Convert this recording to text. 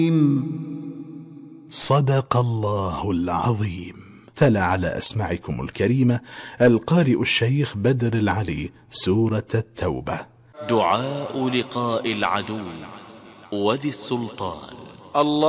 صدق الله العظيم. تلا على أسماعكم الكريمة القارئ الشيخ بدر العلي سورة التوبة. دعاء لقاء العدو وذي السلطان. الله